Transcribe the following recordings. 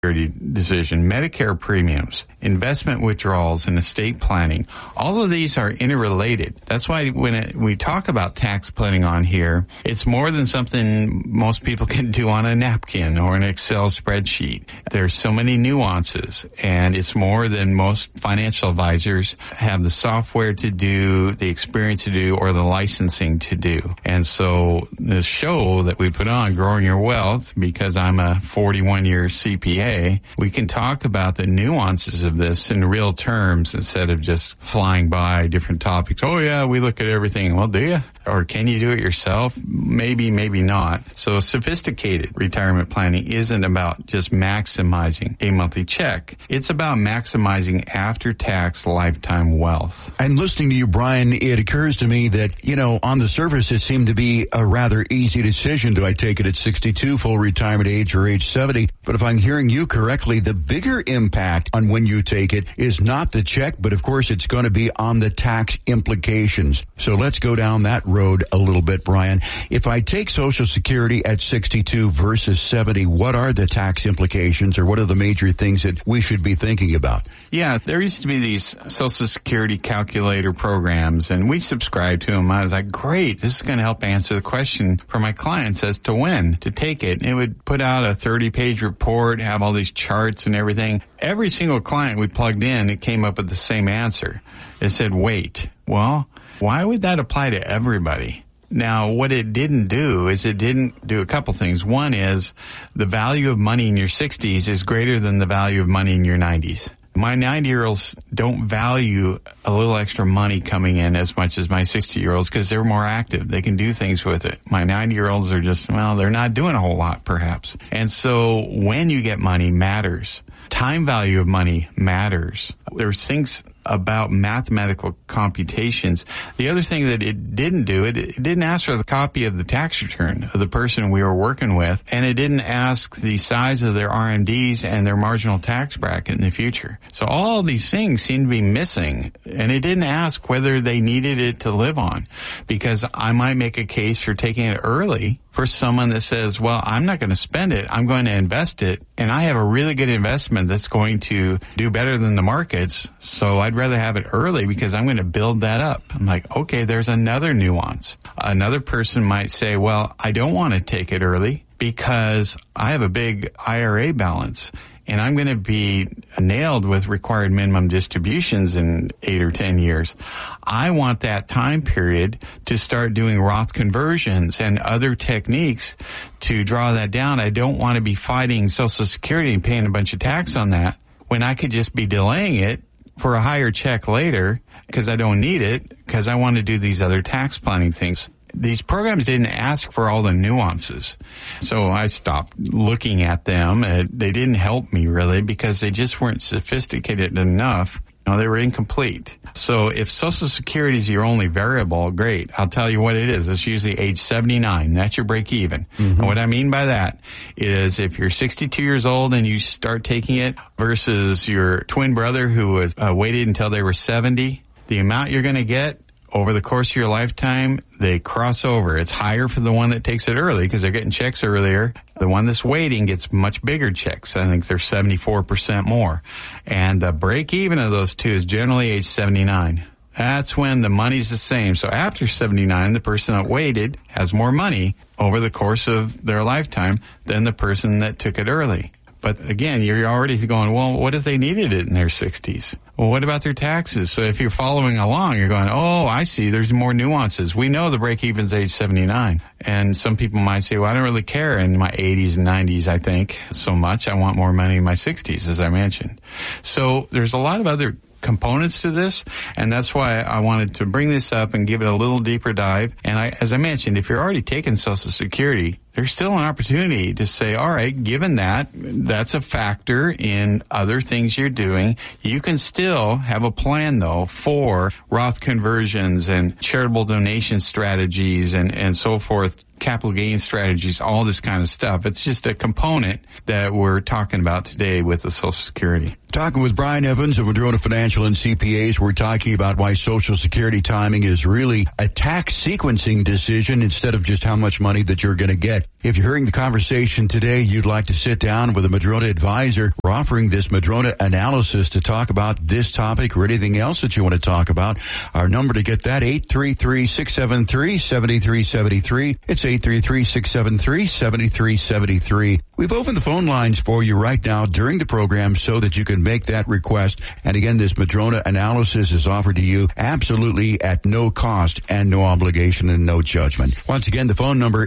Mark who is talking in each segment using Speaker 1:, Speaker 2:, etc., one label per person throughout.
Speaker 1: Security decision, Medicare premiums, investment withdrawals, and estate planning. All of these are interrelated. That's why when we talk about tax planning on here, it's more than something most people can do on a napkin or an Excel spreadsheet. There's so many nuances, and it's more than most financial advisors have the software to do, the experience to do, or the licensing to do. And so this show that we put on, Growing Your Wealth, because I'm a 41-year CPA, we can talk about the nuances of this in real terms instead of just flying by different topics. Oh yeah, we look at everything. Well, do you? Or can you do it yourself? Maybe, maybe not. So sophisticated retirement planning isn't about just maximizing a monthly check. It's about maximizing after-tax lifetime wealth.
Speaker 2: And listening to you, Brian, it occurs to me that, on the surface, it seemed to be a rather easy decision. Do I take it at 62, full retirement age, or age 70? But if I'm hearing you correctly, the bigger impact on when you take it is not the check, but of course it's going to be on the tax implications. So let's go down that road a little bit, Brian. If I take Social Security at 62 versus 70, what are the tax implications, or what are the major things that we should be thinking about?
Speaker 1: Yeah, there used to be these Social Security calculator programs, and we subscribed to them. I was like, great, this is going to help answer the question for my clients as to when to take it. And it would put out a 30-page report, have all these charts and everything. Every single client we plugged in, it came up with the same answer. It said, wait. Well, why would that apply to everybody? Now, what it didn't do is it didn't do a couple things. One is the value of money in your 60s is greater than the value of money in your 90s. My 90-year-olds don't value a little extra money coming in as much as my 60-year-olds because they're more active. They can do things with it. My 90-year-olds are just, they're not doing a whole lot, perhaps. And so when you get money matters. Time value of money matters. There's things about mathematical computations. The other thing that it didn't do, it didn't ask for the copy of the tax return of the person we were working with, and it didn't ask the size of their RMDs and their marginal tax bracket in the future. So all these things seem to be missing, and it didn't ask whether they needed it to live on, because I might make a case for taking it early for someone that says, well, I'm not going to spend it, I'm going to invest it, and I have a really good investment that's going to do better than the markets, so I'd rather have it early because I'm going to build that up. I'm like, okay, there's another nuance. Another person might say, well, I don't want to take it early because I have a big IRA balance and I'm going to be nailed with required minimum distributions in 8 or 10 years. I want that time period to start doing Roth conversions and other techniques to draw that down. I don't want to be fighting Social Security and paying a bunch of tax on that when I could just be delaying it for a higher check later because I don't need it because I want to do these other tax planning things. These programs didn't ask for all the nuances, so I stopped looking at them. They didn't help me really because they just weren't sophisticated enough. They were incomplete. So if Social Security is your only variable, great. I'll tell you what it is. It's usually age 79. That's your break even. Mm-hmm. And what I mean by that is if you're 62 years old and you start taking it versus your twin brother who was waited until they were 70, the amount you're going to get over the course of your lifetime, they cross over. It's higher for the one that takes it early because they're getting checks earlier. The one that's waiting gets much bigger checks. I think they're 74% more. And the break even of those two is generally age 79. That's when the money's the same. So after 79, the person that waited has more money over the course of their lifetime than the person that took it early. But again, you're already going, well, what if they needed it in their 60s? Well, what about their taxes? So if you're following along, you're going, oh, I see, there's more nuances. We know the break-even's age 79. And some people might say, well, I don't really care in my 80s and 90s, I think, so much. I want more money in my 60s, as I mentioned. So there's a lot of other components to this, and that's why I wanted to bring this up and give it a little deeper dive. And as I mentioned, if you're already taking Social Security, there's still an opportunity to say, all right, given that's a factor in other things you're doing, you can still have a plan, though, for Roth conversions and charitable donation strategies and so forth, capital gain strategies, all this kind of stuff. It's just a component that we're talking about today with the Social Security.
Speaker 2: Talking with Brian Evans of Madrona Financial and CPAs, we're talking about why Social Security timing is really a tax sequencing decision instead of just how much money that you're going to get. If you're hearing the conversation today, you'd like to sit down with a Madrona advisor. We're offering this Madrona analysis to talk about this topic or anything else that you want to talk about. Our number to get that, 833-673-7373. It's 833-673-7373. We've opened the phone lines for you right now during the program so that you can make that request. And again, this Madrona analysis is offered to you absolutely at no cost and no obligation and no judgment. Once again, the phone number,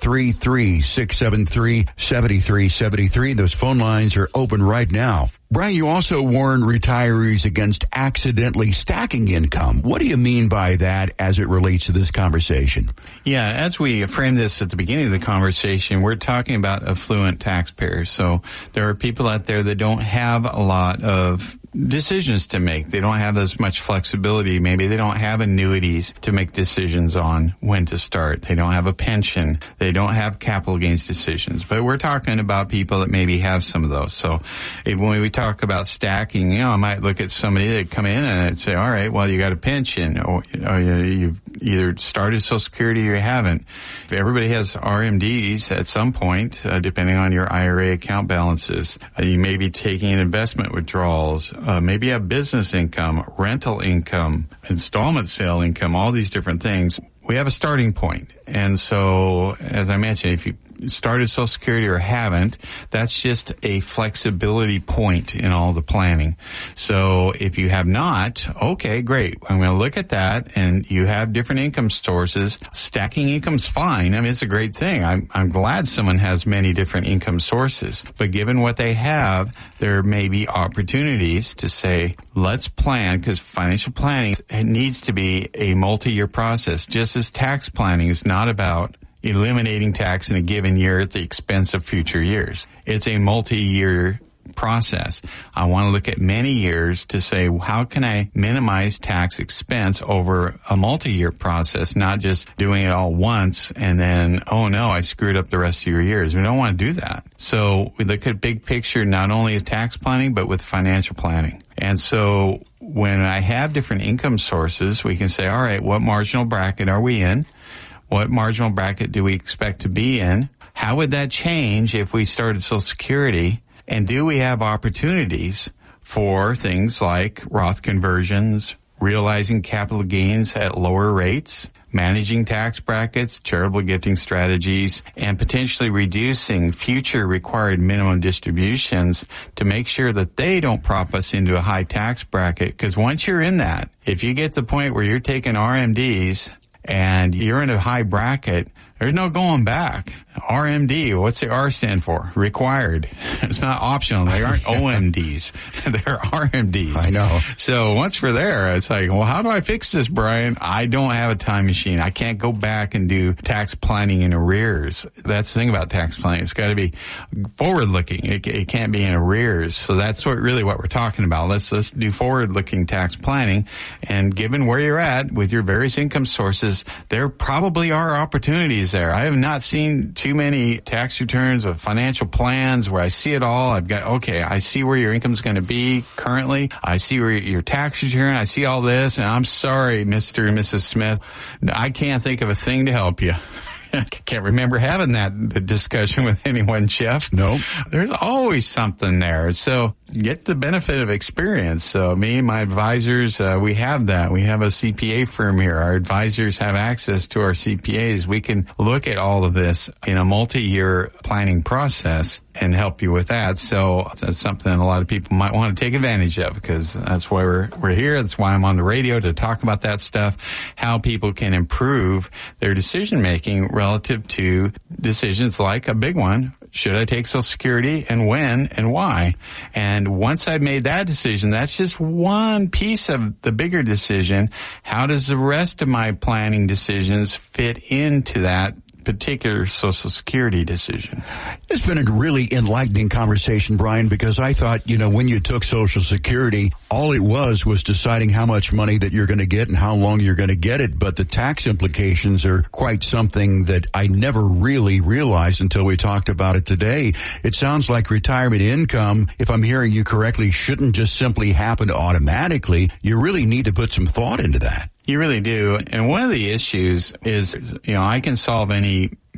Speaker 2: 833-673-7373. Those phone lines are open right now. Brian, you also warn retirees against accidentally stacking income. What do you mean by that as it relates to this conversation?
Speaker 1: Yeah, as we framed this at the beginning of the conversation, we're talking about affluent taxpayers. So there are people out there that don't have a lot of decisions to make. They don't have as much flexibility. Maybe they don't have annuities to make decisions on when to start. They don't have a pension. They don't have capital gains decisions. But we're talking about people that maybe have some of those. So when we talk about stacking, I might look at somebody that come in and I'd say, all right, well, you got a pension or you've either started Social Security or you haven't. Everybody has RMDs at some point, depending on your IRA account balances. You may be taking investment withdrawals. Maybe you have business income, rental income, installment sale income, all these different things. We have a starting point. And so, as I mentioned, if you started Social Security or haven't, that's just a flexibility point in all the planning. So if you have not, okay, great. I'm going to look at that, and you have different income sources. Stacking income's fine. I mean, it's a great thing. I'm glad someone has many different income sources. But given what they have, there may be opportunities to say, let's plan, because financial planning needs to be a multi-year process, just as tax planning is not about eliminating tax in a given year at the expense of future years. It's a multi-year process. I want to look at many years to say, how can I minimize tax expense over a multi-year process, not just doing it all once and then, oh no, I screwed up the rest of your years. We don't want to do that. So we look at big picture, not only with tax planning, but with financial planning. And so when I have different income sources, we can say, all right, what marginal bracket are we in? What marginal bracket do we expect to be in? How would that change if we started Social Security? And do we have opportunities for things like Roth conversions, realizing capital gains at lower rates, managing tax brackets, charitable gifting strategies, and potentially reducing future required minimum distributions to make sure that they don't prop us into a high tax bracket? Because once you're in that, if you get to the point where you're taking RMDs and you're in a high bracket, there's no going back. RMD, what's the R stand for? Required. It's not optional. They aren't OMDs. They're RMDs.
Speaker 2: I know.
Speaker 1: So once we're there, it's like, well, how do I fix this, Brian? I don't have a time machine. I can't go back and do tax planning in arrears. That's the thing about tax planning. It's got to be forward-looking. It can't be in arrears. So that's what we're talking about. Let's do forward-looking tax planning. And given where you're at with your various income sources, there probably are opportunities there. I have not seen too many tax returns of financial plans where I see it all. I see where your income's going to be currently. I see where your tax return. I see all this, and I'm sorry, Mr. and Mrs. Smith, I can't think of a thing to help you. I can't remember having the discussion with anyone, Jeff.
Speaker 2: No.
Speaker 1: There's always something there. So get the benefit of experience. So me and my advisors, we have that. We have a CPA firm here. Our advisors have access to our CPAs. We can look at all of this in a multi-year planning process and help you with that. So that's something a lot of people might want to take advantage of, because that's why we're here. That's why I'm on the radio, to talk about that stuff, how people can improve their decision making relative to decisions like a big one. Should I take Social Security, and when and why? And once I've made that decision, that's just one piece of the bigger decision. How does the rest of my planning decisions fit into that particular Social Security decision?
Speaker 2: It's been a really enlightening conversation, Brian, because I thought, when you took Social Security, all it was deciding how much money that you're going to get and how long you're going to get it. But the tax implications are quite something that I never really realized until we talked about it today. It sounds like retirement income, if I'm hearing you correctly, shouldn't just simply happen automatically. You really need to put some thought into that.
Speaker 1: You really do. And one of the issues is, I can solve any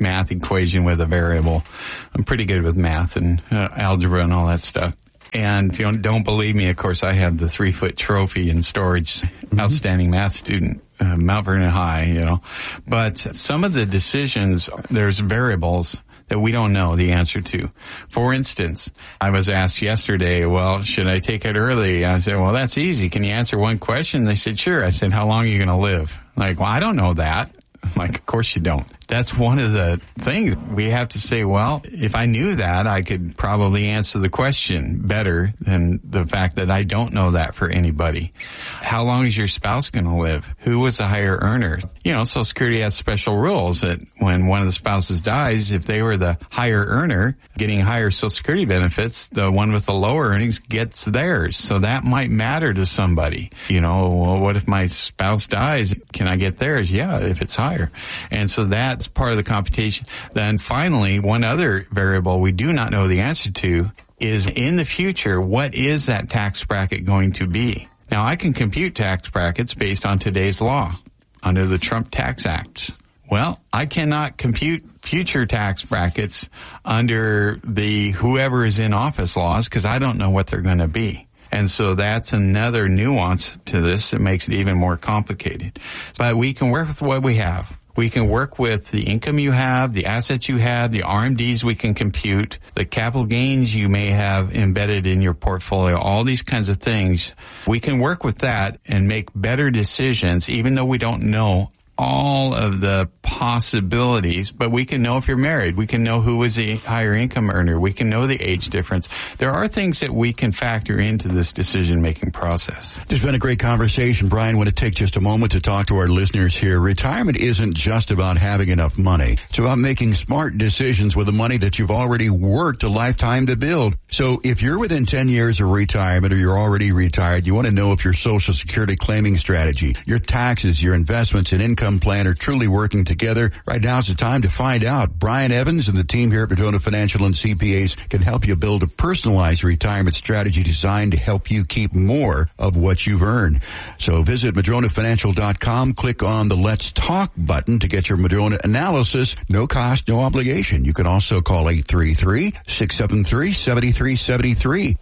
Speaker 1: math equation with a variable. I'm pretty good with math and algebra and all that stuff. And if you don't believe me, of course, I have the 3-foot trophy in storage, outstanding math student, Mount Vernon High, But some of the decisions, there's variables that we don't know the answer to. For instance, I was asked yesterday, well, should I take it early? I said, well, that's easy. Can you answer one question? They said, sure. I said, how long are you going to live? Like, well, I don't know that. I'm like, of course you don't. That's one of the things we have to say, well, if I knew that, I could probably answer the question better than the fact that I don't know that for anybody. How long is your spouse going to live? Who was the higher earner? Social Security has special rules that when one of the spouses dies, if they were the higher earner getting higher Social Security benefits, the one with the lower earnings gets theirs. So that might matter to somebody. Well, what if my spouse dies? Can I get theirs? Yeah, if it's higher. And so that's part of the computation. Then finally, one other variable we do not know the answer to is in the future, what is that tax bracket going to be? Now, I can compute tax brackets based on today's law under the Trump Tax Act. Well, I cannot compute future tax brackets under the whoever is in office laws because I don't know what they're going to be. And so that's another nuance to this that makes it even more complicated. But we can work with what we have. We can work with the income you have, the assets you have, the RMDs we can compute, the capital gains you may have embedded in your portfolio, all these kinds of things. We can work with that and make better decisions, even though we don't know all of the possibilities, but we can know if you're married. We can know who was the higher income earner. We can know the age difference. There are things that we can factor into this decision-making process.
Speaker 2: There's been a great conversation, Brian. I want to take just a moment to talk to our listeners here. Retirement isn't just about having enough money. It's about making smart decisions with the money that you've already worked a lifetime to build. So if you're within 10 years of retirement or you're already retired, you want to know if your Social Security claiming strategy, your taxes, your investments, and income plan are truly working together. Right now is the time to find out. Brian Evans and the team here at Madrona Financial and CPAs can help you build a personalized retirement strategy designed to help you keep more of what you've earned. So visit MadronaFinancial.com, click on the Let's Talk button to get your Madrona analysis. No cost, no obligation. You can also call 833-673-7373,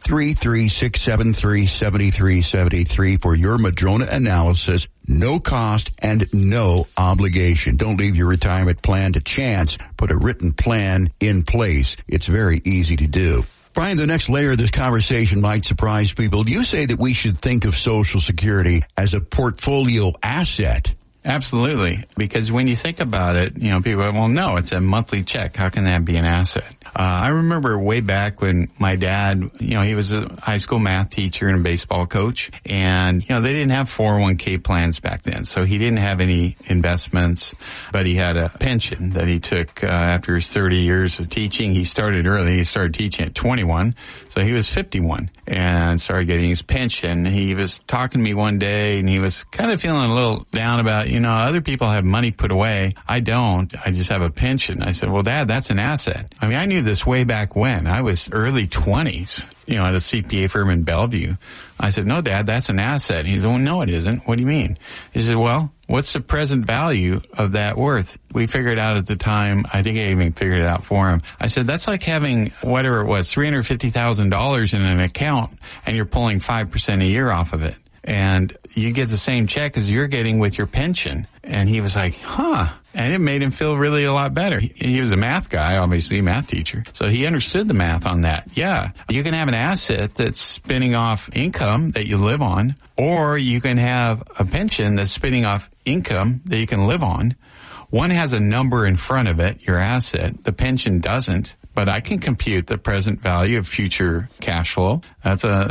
Speaker 2: 833-673-7373 for your Madrona analysis. No cost and no obligation. Don't leave your retirement plan to chance. Put a written plan in place. It's very easy to do. Brian, the next layer of this conversation might surprise people. You say that we should think of Social Security as a portfolio asset.
Speaker 1: Absolutely. Because when you think about it, people go, well, no, it's a monthly check. How can that be an asset? I remember way back when my dad, he was a high school math teacher and a baseball coach. And, they didn't have 401k plans back then. So he didn't have any investments, but he had a pension that he took after his 30 years of teaching. He started early. He started teaching at 21. So he was 51 and started getting his pension. He was talking to me one day and he was kind of feeling a little down about, other people have money put away. I don't. I just have a pension. I said, well, Dad, that's an asset. I mean, I knew this way back when. I was early 20s, at a CPA firm in Bellevue. I said, no, Dad, that's an asset. He said, well, no, it isn't. What do you mean? He said, well, what's the present value of that worth? We figured out at the time, I think I even figured it out for him. I said, that's like having whatever it was, $350,000 in an account and you're pulling 5% a year off of it. And you get the same check as you're getting with your pension. And he was like, huh. And it made him feel really a lot better. He was a math guy, obviously, a math teacher. So he understood the math on that. Yeah, you can have an asset that's spinning off income that you live on, or you can have a pension that's spinning off income that you can live on. One has a number in front of it, your asset. The pension doesn't. But I can compute the present value of future cash flow. That's a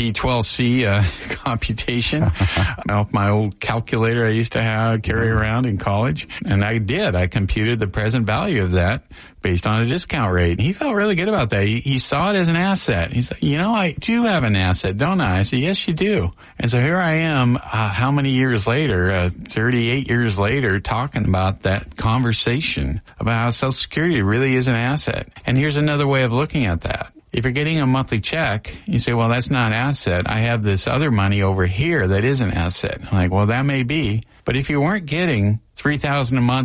Speaker 1: HP12C computation off my old calculator I used to carry around in college. And I did. I computed the present value of that based on a discount rate. And he felt really good about that. He saw it as an asset. He said, I do have an asset, don't I? I said, yes, you do. And so here I am, how many years later, 38 years later, talking about that conversation about how Social Security really is an asset. And here's another way of looking at that. If you're getting a monthly check, you say, well, that's not an asset. I have this other money over here that is an asset. I'm like, well, that may be. But if you weren't getting $3,000 a month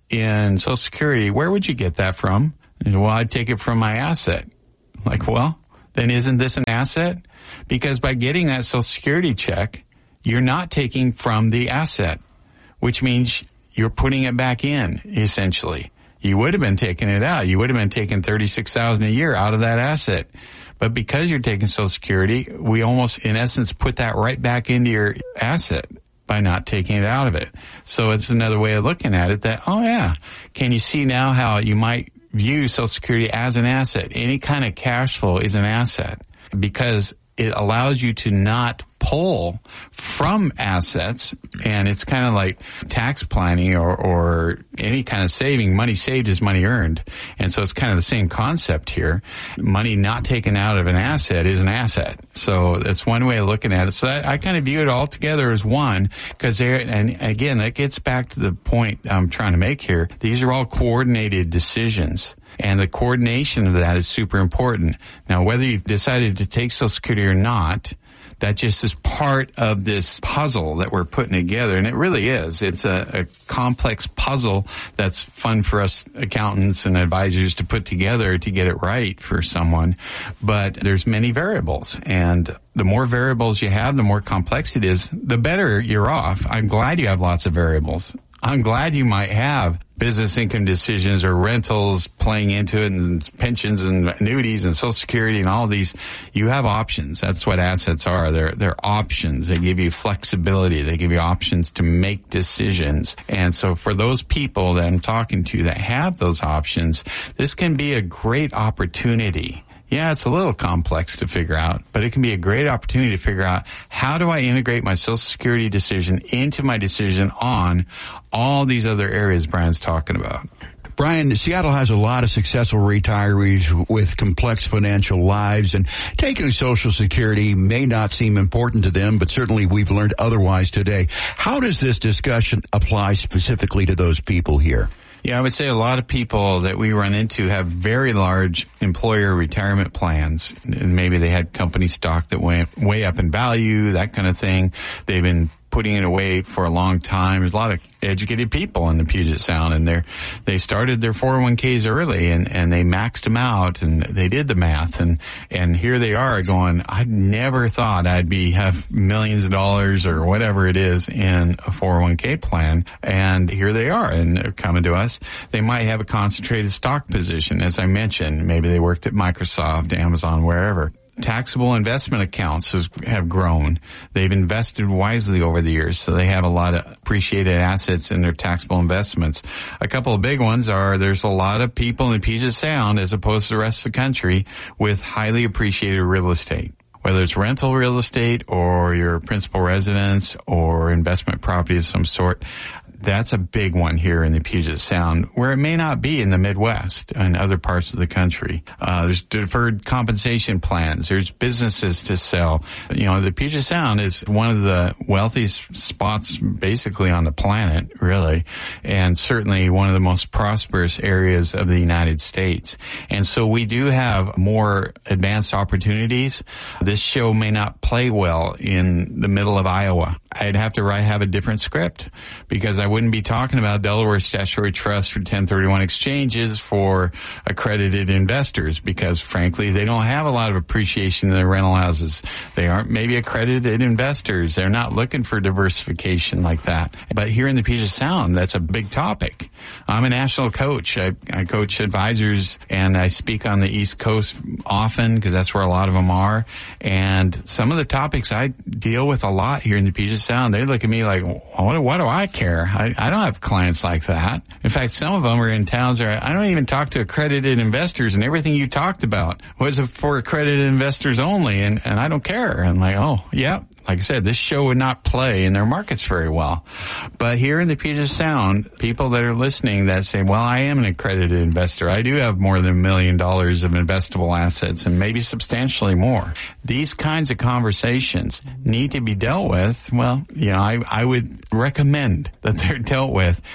Speaker 1: in Social Security, where would you get that from? Well, I'd take it from my asset. Like, well, then isn't this an asset? Because by getting that Social Security check, you're not taking from the asset, which means you're putting it back in, essentially. You would have been taking it out. You would have been taking $36,000 a year out of that asset. But because you're taking Social Security, we almost, in essence, put that right back into your asset by not taking it out of it. So it's another way of looking at it that, oh yeah, can you see now how you might view Social Security as an asset? Any kind of cash flow is an asset because it allows you to not pull from assets, and it's kind of like tax planning or any kind of saving. Money saved is money earned. And so it's kind of the same concept here. Money not taken out of an asset is an asset. So that's one way of looking at it. So I kind of view it all together as one, because and again, that gets back to the point I'm trying to make here. These are all coordinated decisions. And the coordination of that is super important. Now, whether you've decided to take Social Security or not, that just is part of this puzzle that we're putting together. And it really is. It's a complex puzzle that's fun for us accountants and advisors to put together to get it right for someone. But there's many variables. And the more variables you have, the more complex it is, the better you're off. I'm glad you have lots of variables. I'm glad you might have business income decisions or rentals playing into it, and pensions and annuities and Social Security and all these. You have options. That's what assets are. They're options. They give you flexibility. They give you options to make decisions. And so for those people that I'm talking to that have those options, this can be a great opportunity. Yeah, it's a little complex to figure out, but it can be a great opportunity to figure out, how do I integrate my Social Security decision into my decision on all these other areas Brian's talking about.
Speaker 2: Brian, Seattle has a lot of successful retirees with complex financial lives, and taking Social Security may not seem important to them, but certainly we've learned otherwise today. How does this discussion apply specifically to those people here?
Speaker 1: Yeah, I would say a lot of people that we run into have very large employer retirement plans. And maybe they had company stock that went way up in value, that kind of thing. They've been putting it away for a long time. There's a lot of educated people in the Puget Sound, and they started their 401ks early and they maxed them out, and they did the math, and here they are going, I never thought I'd have millions of dollars or whatever it is in a 401k plan, and here they are, and they're coming to us. They might have a concentrated stock position, as I mentioned. Maybe they worked at Microsoft, Amazon, wherever. Taxable investment accounts have grown. They've invested wisely over the years, so they have a lot of appreciated assets in their taxable investments. A couple of big ones are, there's a lot of people in Puget Sound, as opposed to the rest of the country, with highly appreciated real estate. Whether it's rental real estate or your principal residence or investment property of some sort. That's a big one here in the Puget Sound, where it may not be in the Midwest and other parts of the country. There's deferred compensation plans. There's businesses to sell. You know, the Puget Sound is one of the wealthiest spots basically on the planet, really, and certainly one of the most prosperous areas of the United States. And so we do have more advanced opportunities. This show may not play well in the middle of Iowa. I'd have to have a different script, because I wouldn't be talking about Delaware Statutory Trust for 1031 exchanges for accredited investors, because frankly, they don't have a lot of appreciation in their rental houses. They aren't maybe accredited investors. They're not looking for diversification like that. But here in the Puget Sound, that's a big topic. I'm a national coach. I coach advisors, and I speak on the East Coast often, because that's where a lot of them are. And some of the topics I deal with a lot here in the Puget Sound, they look at me like, what do I care? I don't have clients like that. In fact, some of them are in towns where I don't even talk to accredited investors, and everything you talked about was for accredited investors only, and I don't care. I'm like, oh, yeah. Like I said, this show would not play in their markets very well. But here in the Puget Sound, people that are listening that say, well, I am an accredited investor. I do have more than $1 million of investable assets, and maybe substantially more. These kinds of conversations need to be dealt with. Well, you know, I would recommend that they're dealt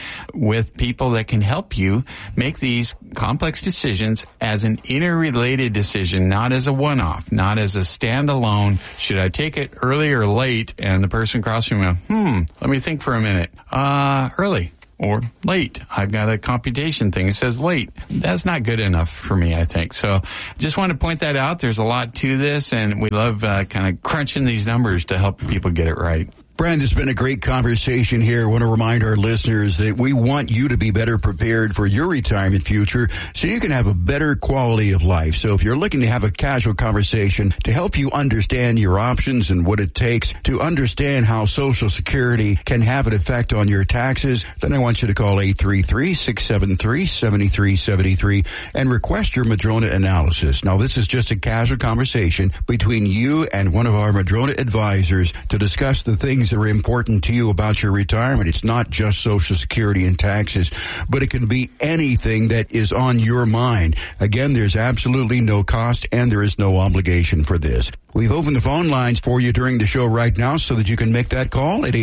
Speaker 1: with people that can help you make these complex decisions as an interrelated decision, not as a one-off, not as a standalone. Should I take it early or late? And the person across from me, let me think for a minute. Early. or late. I've got a computation thing that says late. That's not good enough for me, I think. So just want to point that out. There's a lot to this, and we love kind of crunching these numbers to help people get it right.
Speaker 2: Brian, this has been a great conversation here. I want to remind our listeners that we want you to be better prepared for your retirement future so you can have a better quality of life. So if you're looking to have a casual conversation to help you understand your options and what it takes to understand how Social Security can have an effect on your taxes, then I want you to call 833-673-7373 and request your Madrona analysis. Now, this is just a casual conversation between you and one of our Madrona advisors to discuss the things that are important to you about your retirement. It's not just Social Security and taxes, but it can be anything that is on your mind. Again, there's absolutely no cost and there is no obligation for this. We've opened the phone lines for you during the show right now so that you can make that call at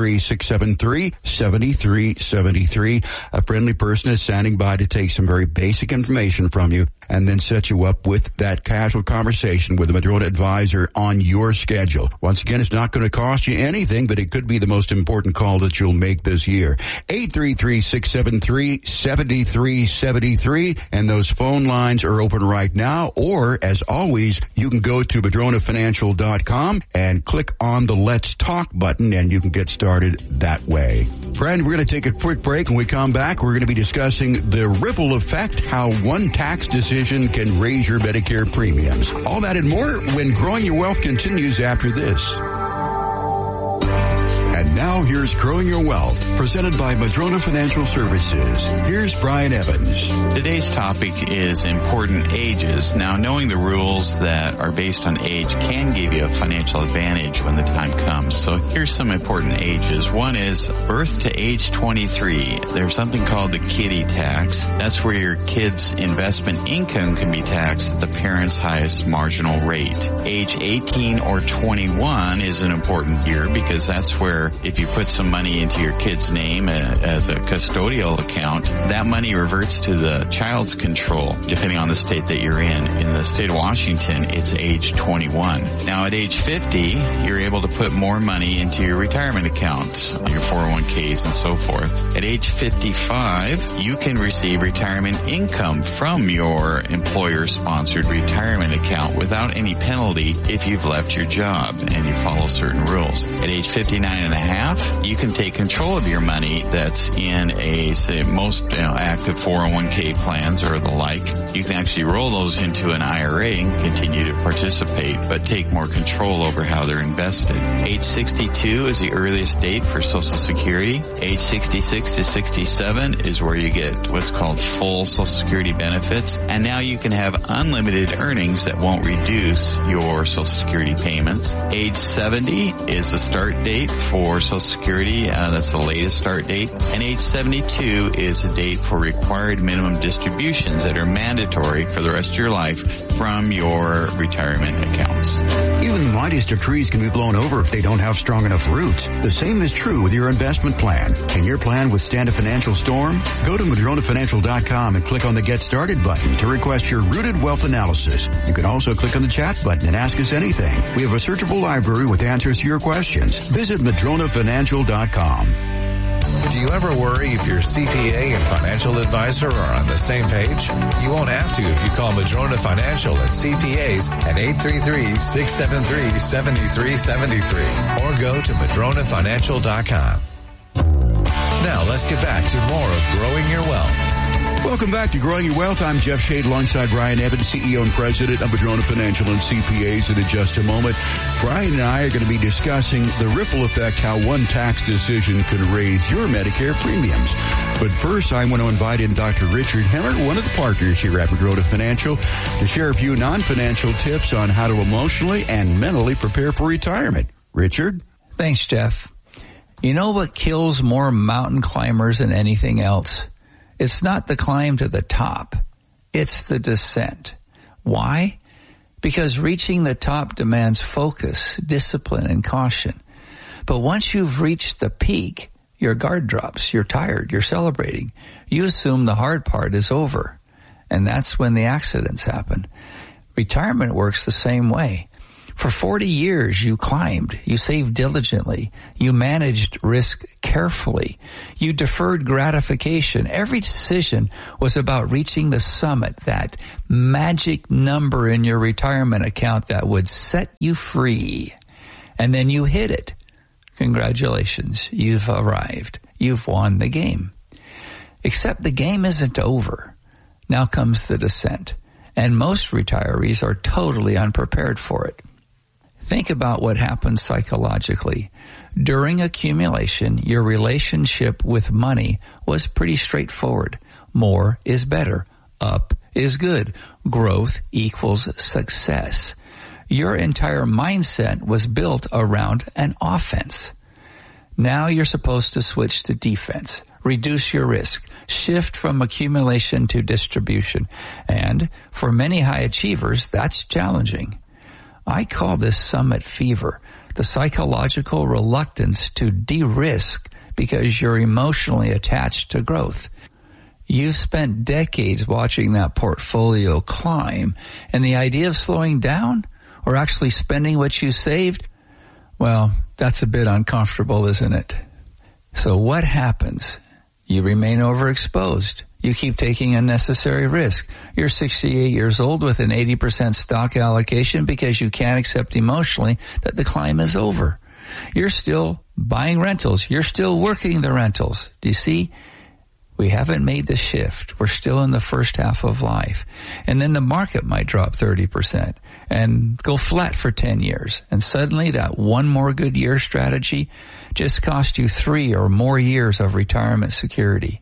Speaker 2: 833-673-7373. A friendly person is standing by to take some very basic information from you and then set you up with that casual conversation with a Madrona advisor on your schedule. Once again, it's not going to cost you anything, but it could be the most important call that you'll make this year. 833-673-7373, and those phone lines are open right now. Or, as always, you can go to MadronaFinancial.com and click on the Let's Talk button, and you can get started that way. Friend, we're going to take a quick break. When we come back, we're going to be discussing the ripple effect, how one tax decision can raise your Medicare premiums. All that and more when Growing Your Wealth continues after this. And now here's Growing Your Wealth, presented by Madrona Financial Services. Here's Brian Evans.
Speaker 1: Today's topic is important ages. Now, knowing the rules that are based on age can give you a financial advantage when the time comes. So here's some important ages. One is birth to age 23. There's something called the kiddie tax. That's where your kid's investment income can be taxed at the parent's highest marginal rate. Age 18 or 21 is an important year because that's where if you put some money into your kid's name as a custodial account, that money reverts to the child's control, depending on the state that you're in. In the state of Washington, it's age 21. Now, at age 50, you're able to put more money into your retirement accounts, your 401ks and so forth. At age 55, you can receive retirement income from your employer-sponsored retirement account without any penalty if you've left your job and you follow certain rules. At age 59 and a half, you can take control of your money that's in most active 401k plans or the like. You can actually roll those into an IRA and continue to participate, but take more control over how they're invested. Age 62 is the earliest date for Social Security. Age 66 to 67 is where you get what's called full Social Security benefits. And now you can have unlimited earnings that won't reduce your Social Security payments. Age 70 is the start date for Social Security. That's the latest start date. And age 72 is the date for required minimum distributions that are mandatory for the rest of your life from your retirement accounts.
Speaker 2: Even the mightiest of trees can be blown over if they don't have strong enough roots. The same is true with your investment plan. Can your plan withstand a financial storm? Go to MadronaFinancial.com and click on the Get Started button to request your Rooted Wealth Analysis. You can also click on the chat button and ask us anything. We have a searchable library with answers to your questions. Visit MadronaFinancial.com.
Speaker 3: Do you ever worry if your CPA and financial advisor are on the same page? You won't have to if you call Madrona Financial at CPAs at 833-673-7373 or go to MadronaFinancial.com. Now let's get back to more of Growing Your Wealth.
Speaker 2: Welcome back to Growing Your Wealth. I'm Jeff Shade alongside Brian Evans, CEO and President of Madrona Financial and CPAs. And in just a moment, Brian and I are going to be discussing the ripple effect, how one tax decision can raise your Medicare premiums. But first, I want to invite in Dr. Richard Hemmer, one of the partners here at Madrona Financial, to share a few non-financial tips on how to emotionally and mentally prepare for retirement. Richard?
Speaker 4: Thanks, Jeff. You know what kills more mountain climbers than anything else? It's not the climb to the top. It's the descent. Why? Because reaching the top demands focus, discipline, and caution. But once you've reached the peak, your guard drops. You're tired. You're celebrating. You assume the hard part is over. And that's when the accidents happen. Retirement works the same way. For 40 years, you climbed, you saved diligently, you managed risk carefully, you deferred gratification. Every decision was about reaching the summit, that magic number in your retirement account that would set you free. And then you hit it. Congratulations, you've arrived. You've won the game. Except the game isn't over. Now comes the descent. And most retirees are totally unprepared for it. Think about what happens psychologically. During accumulation, your relationship with money was pretty straightforward. More is better. Up is good. Growth equals success. Your entire mindset was built around an offense. Now you're supposed to switch to defense. Reduce your risk. Shift from accumulation to distribution. And for many high achievers, that's challenging. I call this summit fever, the psychological reluctance to de-risk because you're emotionally attached to growth. You've spent decades watching that portfolio climb, and the idea of slowing down or actually spending what you saved, well, that's a bit uncomfortable, isn't it? So what happens? You remain overexposed. You keep taking unnecessary risk. You're 68 years old with an 80% stock allocation because you can't accept emotionally that the climb is over. You're still buying rentals. You're still working the rentals. Do you see? We haven't made the shift. We're still in the first half of life. And then the market might drop 30% and go flat for 10 years. And suddenly that one more good year strategy just cost you 3 or more years of retirement security.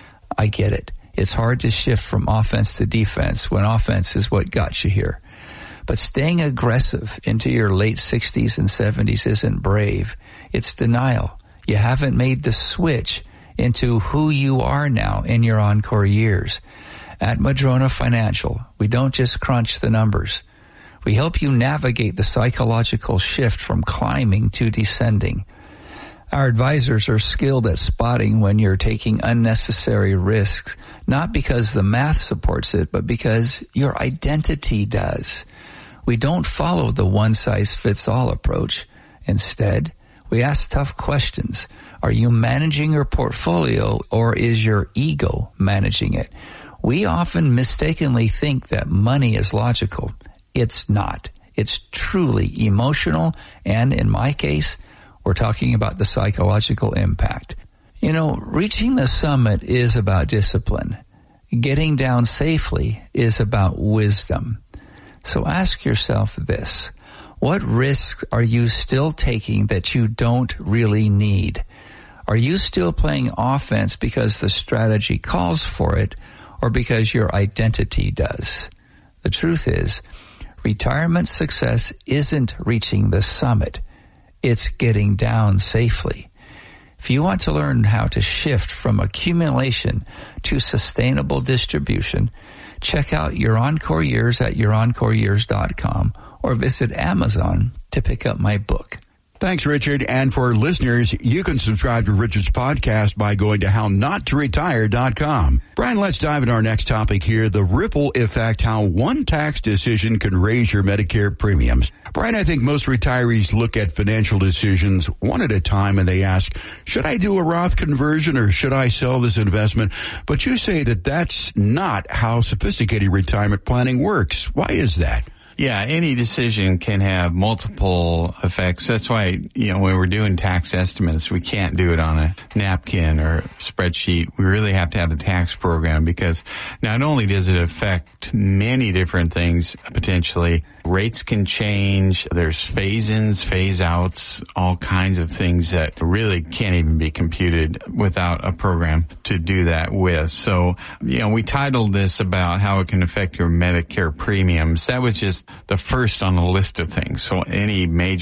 Speaker 4: I get it. It's hard to shift from offense to defense when offense is what got you here. But staying aggressive into your late 60s and 70s isn't brave. It's denial. You haven't made the switch into who you are now in your encore years. At Madrona Financial, we don't just crunch the numbers. We help you navigate the psychological shift from climbing to descending. Our advisors are skilled at spotting when you're taking unnecessary risks, not because the math supports it, but because your identity does. We don't follow the one-size-fits-all approach. Instead, we ask tough questions. Are you managing your portfolio, or is your ego managing it? We often mistakenly think that money is logical. It's not. It's truly emotional, and in my case, we're talking about the psychological impact. You know, reaching the summit is about discipline. Getting down safely is about wisdom. So ask yourself this. What risks are you still taking that you don't really need? Are you still playing offense because the strategy calls for it, or because your identity does? The truth is, retirement success isn't reaching the summit. It's getting down safely. If you want to learn how to shift from accumulation to sustainable distribution, check out Your Encore Years at yourencoreyears.com or visit Amazon to pick up my book.
Speaker 2: Thanks, Richard. And for listeners, you can subscribe to Richard's podcast by going to HowNotToRetire.com. Brian, let's dive into our next topic here, the ripple effect, how one tax decision can raise your Medicare premiums. Brian, I think most retirees look at financial decisions one at a time and they ask, should I do a Roth conversion or should I sell this investment? But you say that that's not how sophisticated retirement planning works. Why is that?
Speaker 1: Yeah, any decision can have multiple effects. That's why, when we're doing tax estimates, we can't do it on a napkin or spreadsheet. We really have to have the tax program, because not only does it affect many different things potentially, rates can change, there's phase-ins, phase-outs, all kinds of things that really can't even be computed without a program to do that with. So, we titled this about how it can affect your Medicare premiums. That was just the first on the list of things. So any major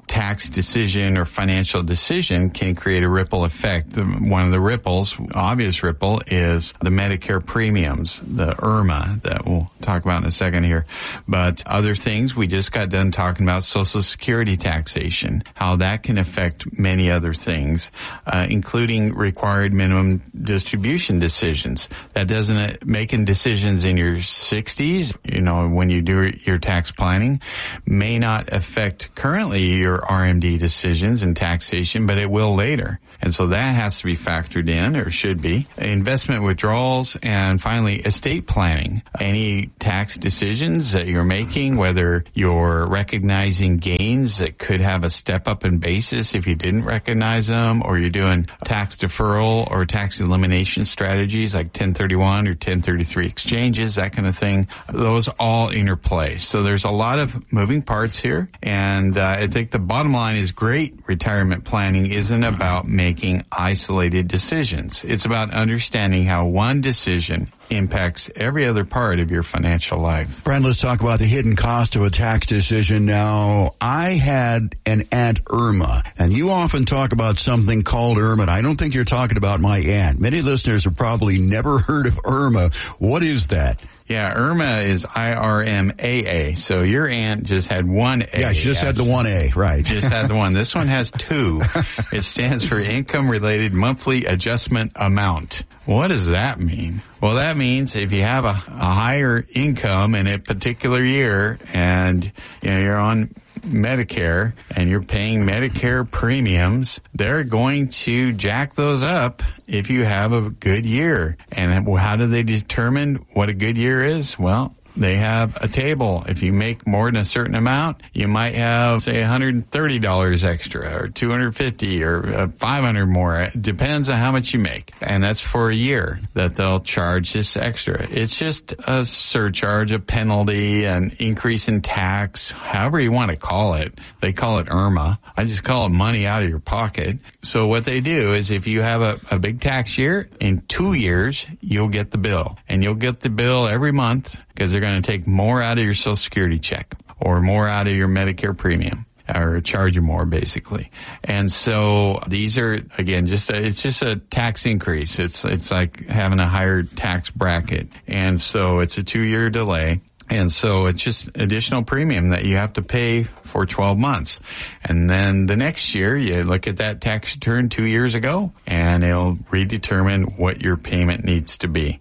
Speaker 1: tax decision or financial decision can create a ripple effect. One of the ripples, obvious ripple, is the Medicare premiums, the IRMA, that we'll talk about in a second here. But other things, we just got done talking about Social Security taxation, how that can affect many other things, including required minimum distribution decisions. That doesn't, making decisions in your 60s, when you do your tax planning, may not affect currently your RMD decisions and taxation, but it will later. And so that has to be factored in, or should be. Investment withdrawals, and finally, estate planning. Any tax decisions that you're making, whether you're recognizing gains that could have a step up in basis if you didn't recognize them, or you're doing tax deferral or tax elimination strategies like 1031 or 1033 exchanges, that kind of thing. Those all interplay. So there's a lot of moving parts here. And I think the bottom line is great retirement planning isn't about making isolated decisions. It's about understanding how one decision impacts every other part of your financial life.
Speaker 2: Brian, let's talk about the hidden cost of a tax decision. Now, I had an Aunt Irma, and you often talk about something called Irma. I don't think you're talking about my aunt. Many listeners have probably never heard of Irma. What is that?
Speaker 1: Yeah, IRMA is IRMAA. So your aunt just had one A.
Speaker 2: Yeah, she just had the one A, right.
Speaker 1: Just had the one. This one has two. It stands for Income Related Monthly Adjustment Amount. What does that mean? Well, that means if you have a higher income in a particular year and you're on Medicare and you're paying Medicare premiums, they're going to jack those up if you have a good year. And how do they determine what a good year is? Well, they have a table. If you make more than a certain amount, you might have, say, $130 extra or $250 or $500 more. It depends on how much you make. And that's for a year that they'll charge this extra. It's just a surcharge, a penalty, an increase in tax, however you want to call it. They call it IRMA. I just call it money out of your pocket. So what they do is if you have a big tax year, in 2 years, you'll get the bill. And you'll get the bill every month because they're going to take more out of your Social Security check or more out of your Medicare premium, or charge you more, basically. And so these are, again, it's just a tax increase. It's like having a higher tax bracket. And so it's a 2-year delay. And so it's just additional premium that you have to pay for 12 months. And then the next year, you look at that tax return 2 years ago, and it'll redetermine what your payment needs to be.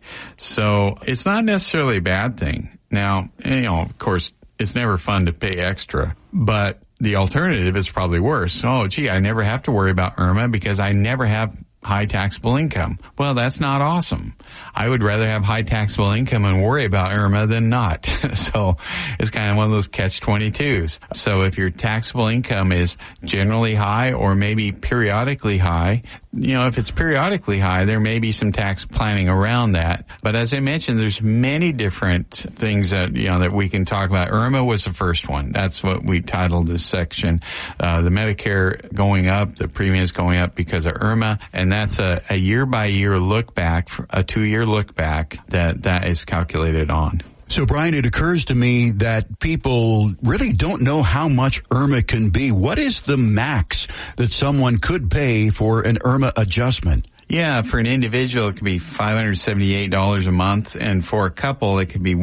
Speaker 1: So it's not necessarily a bad thing. Now, of course, it's never fun to pay extra, but the alternative is probably worse. Oh, gee, I never have to worry about IRMA because I never have high taxable income. Well, that's not awesome. I would rather have high taxable income and worry about IRMA than not. So it's kind of one of those catch-22s. So if your taxable income is generally high or maybe periodically high, if it's periodically high, there may be some tax planning around that. But as I mentioned, there's many different things that, that we can talk about. IRMA was the first one. That's what we titled this section. The Medicare going up, the premiums going up because of IRMA. And that's a year-by-year look back, a 2-year look back that is calculated on.
Speaker 2: So, Brian, it occurs to me that people really don't know how much IRMA can be. What is the max that someone could pay for an IRMA adjustment?
Speaker 1: Yeah, for an individual, it could be $578 a month, and for a couple, it could be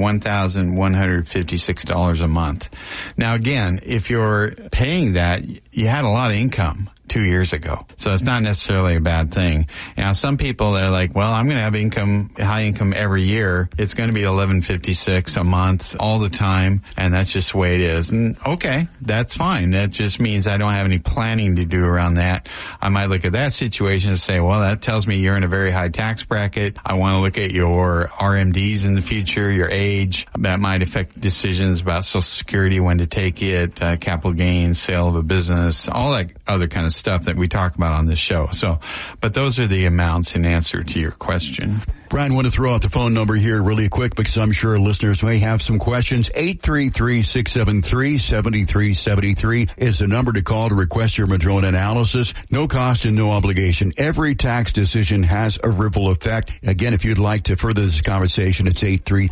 Speaker 1: $1,156 a month. Now, again, if you're paying that, you had a lot of income 2 years ago. So it's not necessarily a bad thing. Now, some people, they're like, well, I'm going to have high income every year. It's going to be $1,156 a month all the time. And that's just the way it is. And okay, that's fine. That just means I don't have any planning to do around that. I might look at that situation and say, well, that tells me you're in a very high tax bracket. I want to look at your RMDs in the future, your age. That might affect decisions about Social Security, when to take it, capital gains, sale of a business, all that other kind of stuff that we talk about on this show. So, but those are the amounts in answer to your question.
Speaker 2: Brian, I want to throw out the phone number here really quick because I'm sure listeners may have some questions. 833-673-7373 is the number to call to request your Madrona analysis. No cost and no obligation. Every tax decision has a ripple effect. Again, if you'd like to further this conversation, it's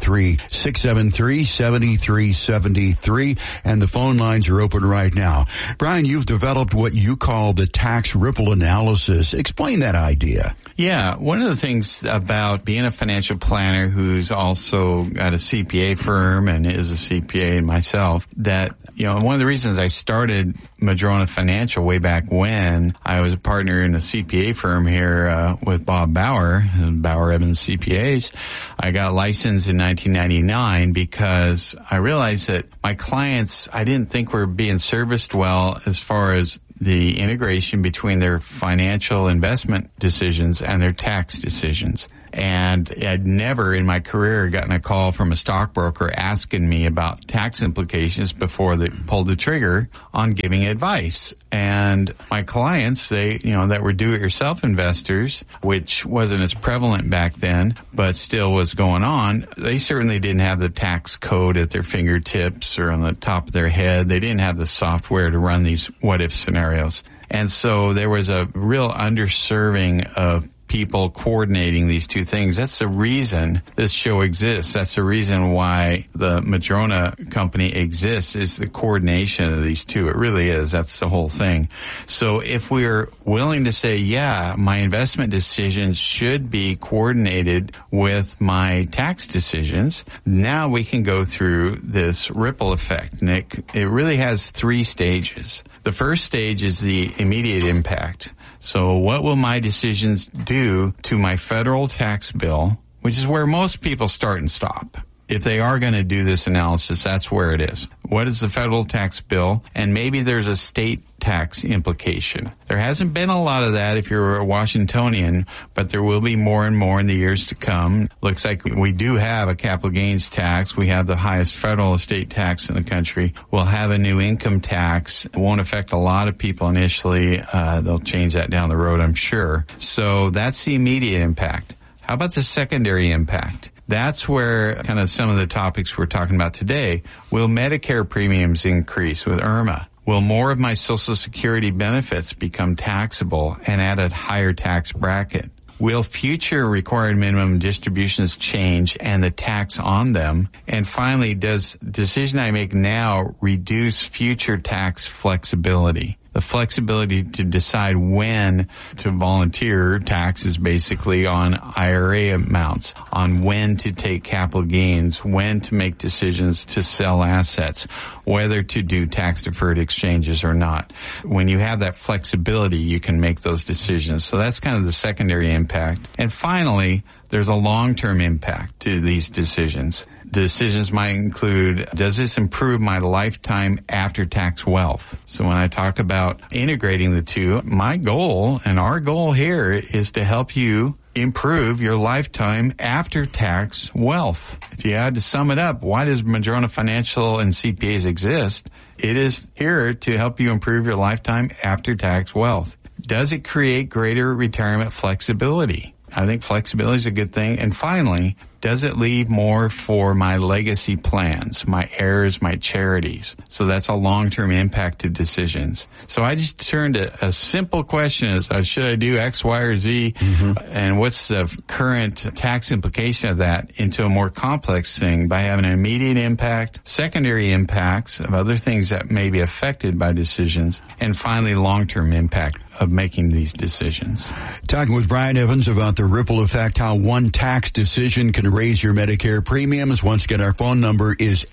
Speaker 2: 833-673-7373, and the phone lines are open right now. Brian, you've developed what you call the tax ripple analysis. Explain that idea.
Speaker 1: Yeah, one of the things about being a financial planner who's also got a CPA firm and is a CPA myself, that, one of the reasons I started Madrona Financial way back when I was a partner in a CPA firm here with Bob Bauer, Bauer Evans CPAs. I got licensed in 1999 because I realized that my clients, I didn't think were being serviced well as far as the integration between their financial investment decisions and their tax decisions. And I'd never in my career gotten a call from a stockbroker asking me about tax implications before they pulled the trigger on giving advice. And my clients, that were do-it-yourself investors, which wasn't as prevalent back then, but still was going on, they certainly didn't have the tax code at their fingertips or on the top of their head. They didn't have the software to run these what-if scenarios. And so there was a real underserving of people coordinating these two things. That's the reason this show exists. That's the reason why the Madrona company exists, is the coordination of these two. It really is. That's the whole thing. So if we're willing to say, yeah, my investment decisions should be coordinated with my tax decisions, now we can go through this ripple effect. And it really has three stages. The first stage is the immediate impact. So what will my decisions do to my federal tax bill, which is where most people start and stop. If they are going to do this analysis, that's where it is. What is the federal tax bill? And maybe there's a state tax implication. There hasn't been a lot of that if you're a Washingtonian, but there will be more and more in the years to come. Looks like we do have a capital gains tax. We have the highest federal estate tax in the country. We'll have a new income tax. It won't affect a lot of people initially. They'll change that down the road, I'm sure. So that's the immediate impact. How about the secondary impact? That's where kind of some of the topics we're talking about today. Will Medicare premiums increase with IRMA? Will more of my Social Security benefits become taxable and at a higher tax bracket? Will future required minimum distributions change and the tax on them? And finally, does decision I make now reduce future tax flexibility? The flexibility to decide when to volunteer taxes basically on IRA amounts, on when to take capital gains, when to make decisions to sell assets, whether to do tax-deferred exchanges or not. When you have that flexibility, you can make those decisions. So that's kind of the secondary impact. And finally, there's a long-term impact to these decisions. Decisions might include, does this improve my lifetime after-tax wealth? So when I talk about integrating the two, my goal and our goal here is to help you improve your lifetime after-tax wealth. If you had to sum it up, why does Madrona Financial and CPAs exist? It is here to help you improve your lifetime after-tax wealth. Does it create greater retirement flexibility? I think flexibility is a good thing. And finally, does it leave more for my legacy plans, my heirs, my charities? So that's a long-term impact to decisions. So I just turned a simple question as should I do X, Y, or Z? And what's the current tax implication of that into a more complex thing by having an immediate impact, secondary impacts of other things that may be affected by decisions, and finally long-term impact of making these decisions.
Speaker 2: Talking with Brian Evans about the ripple effect, how one tax decision can raise your Medicare premiums. Once again, our phone number is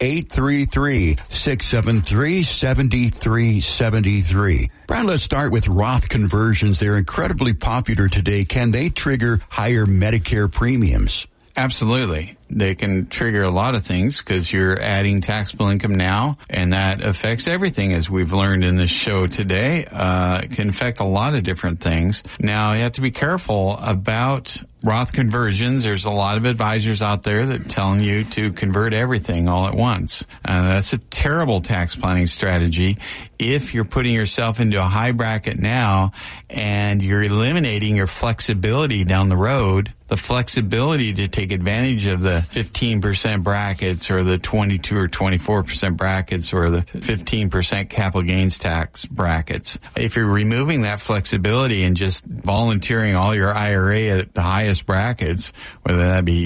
Speaker 2: 833-673-7373. Brian, let's start with Roth conversions. They're incredibly popular today. Can they trigger higher Medicare premiums?
Speaker 1: Absolutely. They can trigger a lot of things because you're adding taxable income now, and that affects everything, as we've learned in this show today. It can affect a lot of different things. Now, you have to be careful about Roth conversions. There's a lot of advisors out there that are telling you to convert everything all at once. That's a terrible tax planning strategy. If you're putting yourself into a high bracket now and you're eliminating your flexibility down the road the flexibility to take advantage of the 15% brackets or the 22 or 24% brackets or the 15% capital gains tax brackets. If you're removing that flexibility and just volunteering all your IRA at the highest brackets, whether that be,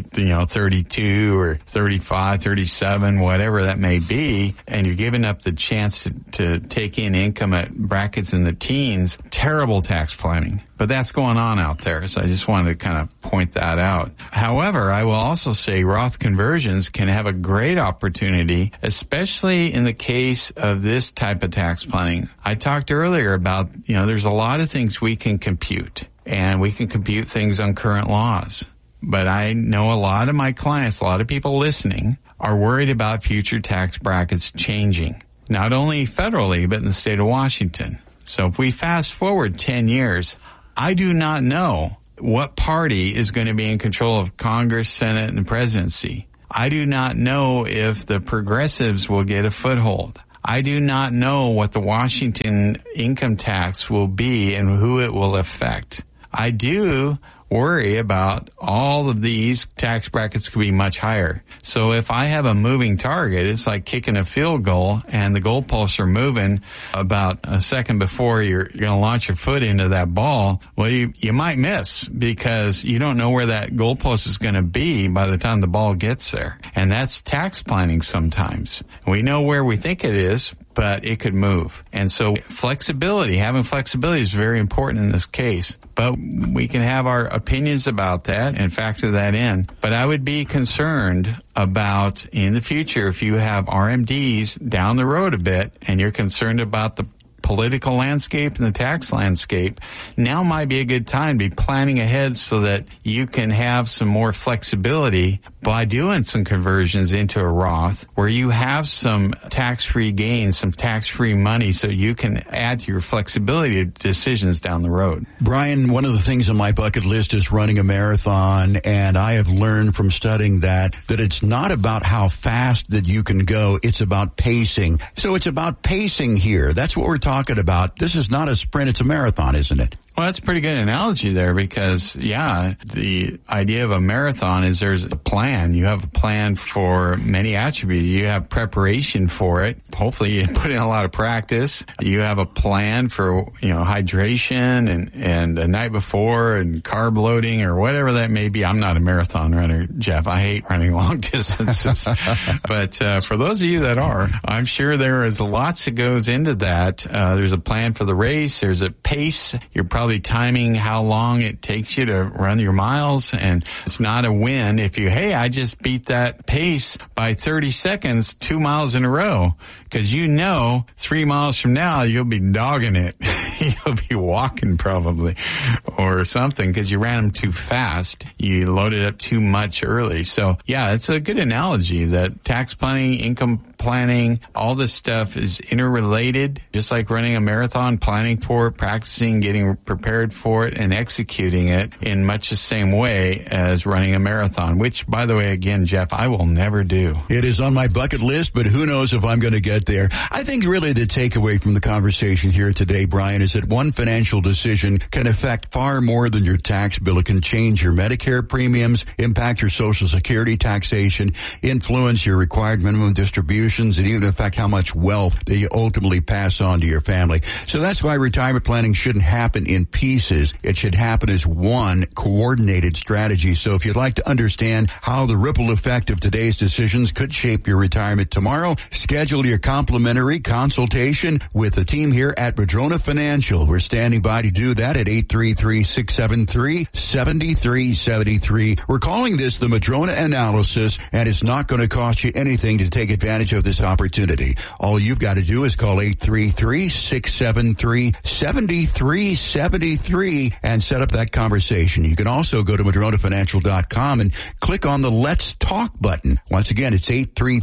Speaker 1: 32 or 35, 37, whatever that may be, and you're giving up the chance to take in income at brackets in the teens, terrible tax planning. But that's going on out there, so I just wanted to kind of point that out. However, I will also say Roth conversions can have a great opportunity, especially in the case of this type of tax planning. I talked earlier about, there's a lot of things we can compute, and we can compute things on current laws. But I know a lot of my clients, a lot of people listening, are worried about future tax brackets changing, not only federally, but in the state of Washington. So if we fast forward 10 years, I do not know what party is going to be in control of Congress, Senate, and the presidency. I do not know if the progressives will get a foothold. I do not know what the Washington income tax will be and who it will affect. I do worry about all of these tax brackets could be much higher. So if I have a moving target, it's like kicking a field goal and the goalposts are moving about a second before you're going to launch your foot into that ball. Well, you might miss because you don't know where that goalpost is going to be by the time the ball gets there. And that's tax planning sometimes. We know where we think it is, but it could move. And so having flexibility is very important in this case. But we can have our opinions about that and factor that in. But I would be concerned about in the future if you have RMDs down the road a bit and you're concerned about the political landscape and the tax landscape, now might be a good time to be planning ahead so that you can have some more flexibility by doing some conversions into a Roth where you have some tax-free gains, some tax-free money so you can add to your flexibility decisions down the road.
Speaker 2: Brian, one of the things on my bucket list is running a marathon, and I have learned from studying that it's not about how fast that you can go, it's about pacing. So it's about pacing here. That's what we're talking about. This is not a sprint, it's a marathon, isn't it?
Speaker 1: Well, that's a pretty good analogy there because, the idea of a marathon is there's a plan. You have a plan for many attributes. You have preparation for it. Hopefully you put in a lot of practice. You have a plan for, hydration and the night before and carb loading or whatever that may be. I'm not a marathon runner, Jeff. I hate running long distances. But for those of you that are, I'm sure there is lots that goes into that. There's a plan for the race. There's a pace. You're probably timing how long it takes you to run your miles, and it's not a win if I just beat that pace by 30 seconds 2 miles in a row, because 3 miles from now you'll be dogging it. You'll be walking probably or something because you ran them too fast. You loaded up too much early. So it's a good analogy that tax planning, income planning, all this stuff is interrelated, just like running a marathon, planning for it, practicing, getting prepared for it, and executing it in much the same way as running a marathon, which, by the way, again, Jeff, I will never do.
Speaker 2: It is on my bucket list, but who knows if I'm going to get there. I think really the takeaway from the conversation here today, Brian, is that one financial decision can affect far more than your tax bill. It can change your Medicare premiums, impact your Social Security taxation, influence your required minimum distributions, and even affect how much wealth that you ultimately pass on to your family. So that's why retirement planning shouldn't happen in pieces. It should happen as one coordinated strategy. So if you'd like to understand how the ripple effect of today's decisions could shape your retirement tomorrow, schedule your complimentary consultation with the team here at Madrona Financial. We're standing by to do that at 833-673-7373. We're calling this the Madrona Analysis, and it's not going to cost you anything to take advantage of this opportunity. All you've got to do is call 833-673-7373 and set up that conversation. You can also go to MadronaFinancial.com and click on the Let's Talk button. Once again, it's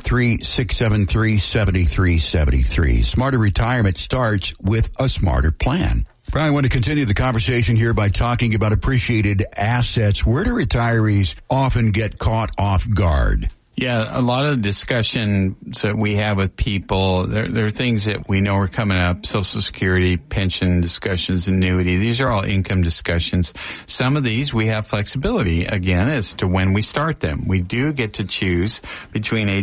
Speaker 2: 833-673-7373. Smarter retirement starts with a smarter plan. Brian, I want to continue the conversation here by talking about appreciated assets. Where do retirees often get caught off guard?
Speaker 1: Yeah, a lot of the discussions that we have with people, there are things that we know are coming up, Social Security, pension discussions, annuity. These are all income discussions. Some of these we have flexibility, again, as to when we start them. We do get to choose between age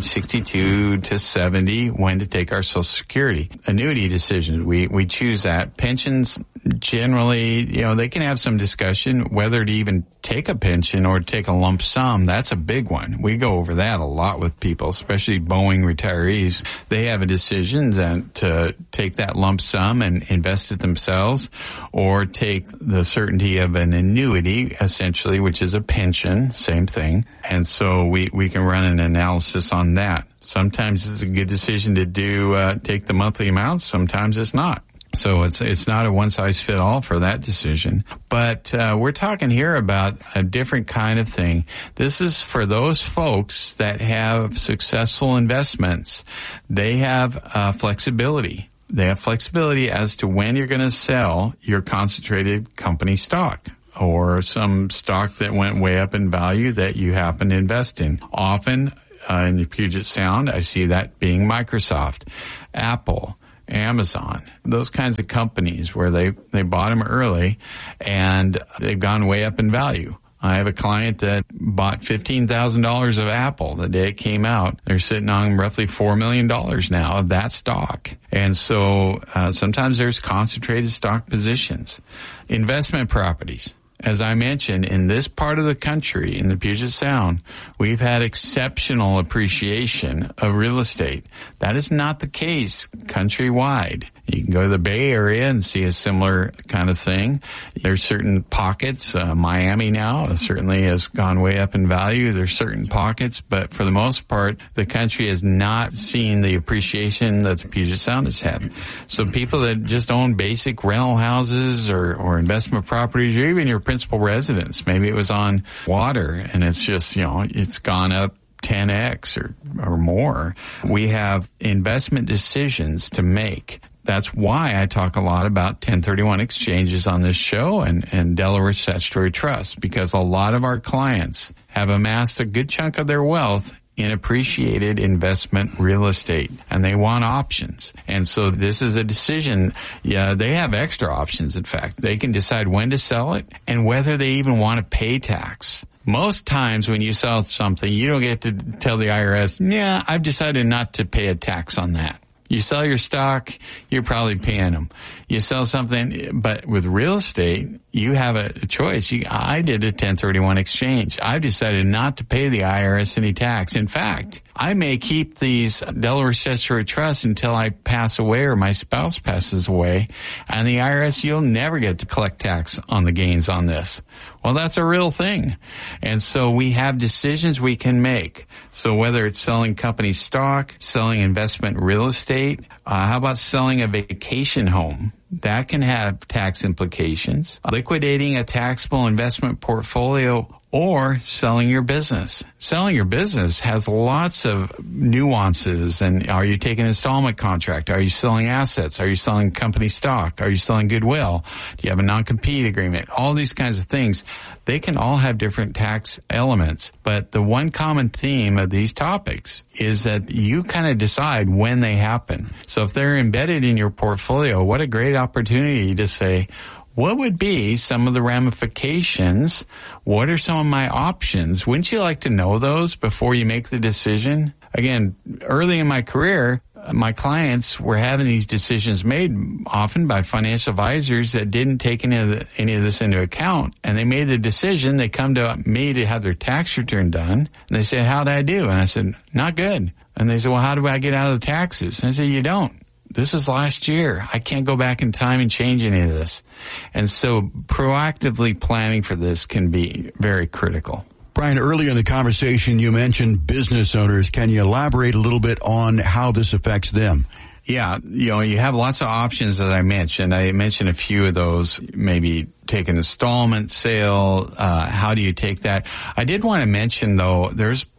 Speaker 1: 62 to 70 when to take our Social Security. Annuity decisions, we choose that. Pensions, generally, they can have some discussion whether to even take a pension or take a lump sum. That's a big one. We go over that a lot with people, especially Boeing retirees. They have a decision to take that lump sum and invest it themselves, or take the certainty of an annuity, essentially, which is a pension, same thing. And so we can run an analysis on that. Sometimes it's a good decision to take the monthly amount. Sometimes it's not. So it's not a one-size-fit-all for that decision. But we're talking here about a different kind of thing. This is for those folks that have successful investments. They have flexibility. They have flexibility as to when you're going to sell your concentrated company stock, or some stock that went way up in value that you happen to invest in. Often in the Puget Sound, I see that being Microsoft, Apple, Amazon, those kinds of companies where they bought them early and they've gone way up in value. I have a client that bought $15,000 of Apple the day it came out. They're sitting on roughly $4 million now of that stock. And so sometimes there's concentrated stock positions. Investment properties. As I mentioned, in this part of the country, in the Puget Sound, we've had exceptional appreciation of real estate. That is not the case countrywide. You can go to the Bay Area and see a similar kind of thing. There's certain pockets. Miami now certainly has gone way up in value. There's certain pockets, but for the most part, the country has not seen the appreciation that the Puget Sound has had. So people that just own basic rental houses or investment properties, or even your principal residence, maybe it was on water and it's just, it's gone up 10x or more. We have investment decisions to make. That's why I talk a lot about 1031 exchanges on this show and Delaware Statutory Trust, because a lot of our clients have amassed a good chunk of their wealth in appreciated investment real estate, and they want options. And so this is a decision. Yeah, they have extra options. In fact, they can decide when to sell it and whether they even want to pay tax. Most times when you sell something, you don't get to tell the IRS, yeah, I've decided not to pay a tax on that. You sell your stock, you're probably paying them. You sell something, but with real estate, you have a choice. I did a 1031 exchange. I've decided not to pay the IRS any tax. In fact, I may keep these Delaware Statutory Trusts until I pass away or my spouse passes away, and the IRS, you'll never get to collect tax on the gains on this. Well, that's a real thing. And so we have decisions we can make. So whether it's selling company stock, selling investment real estate, how about selling a vacation home? That can have tax implications. Liquidating a taxable investment portfolio, or selling your business. Selling your business has lots of nuances. And are you taking an installment contract? Are you selling assets? Are you selling company stock? Are you selling goodwill? Do you have a non-compete agreement? All these kinds of things. They can all have different tax elements. But the one common theme of these topics is that you kind of decide when they happen. So if they're embedded in your portfolio, what a great opportunity to say, what would be some of the ramifications? What are some of my options? Wouldn't you like to know those before you make the decision? Again, early in my career, my clients were having these decisions made often by financial advisors that didn't take any of this into account. And they made the decision. They come to me to have their tax return done. And they said, how'd I do? And I said, not good. And they said, well, how do I get out of the taxes? And I said, you don't. This is last year. I can't go back in time and change any of this. And so proactively planning for this can be very critical.
Speaker 2: Brian, earlier in the conversation, you mentioned business owners. Can you elaborate a little bit on how this affects them?
Speaker 1: Yeah, you have lots of options, as I mentioned. I mentioned a few of those, maybe take an installment sale. How do you take that? I did want to mention, though, there's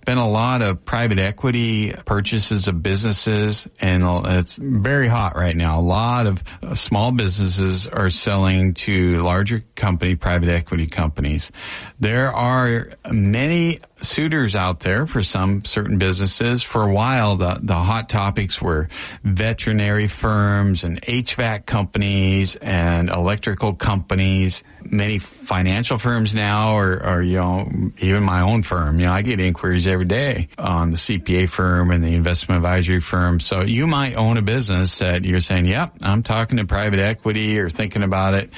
Speaker 1: been a lot of private equity purchases of businesses, and it's very hot right now. A lot of small businesses are selling to larger private equity companies. There are many suitors out there for some certain businesses. For a while, the hot topics were veterinary firms and HVAC companies and electrical companies. Many financial firms now are even my own firm. I get inquiries every day on the CPA firm and the investment advisory firm. So you might own a business that you're saying, yep, I'm talking to private equity or thinking about it.